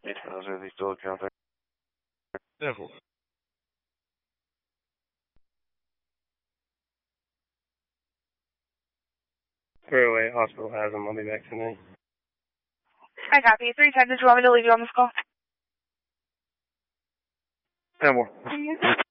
Is he still account there? Yeah, cool. Fairway Hospital has him. I'll be back tonight. I copy. 310, did you want me to leave you on this call? 10 more.